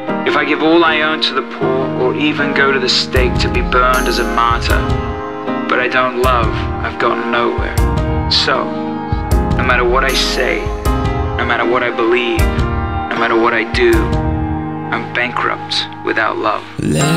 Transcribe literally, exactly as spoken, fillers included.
If I give all I own to the poor, or even go to the stake to be burned as a martyr, but I don't love, I've gotten nowhere. So, no matter what I say, no matter what I believe, no matter what I do, I'm bankrupt without love.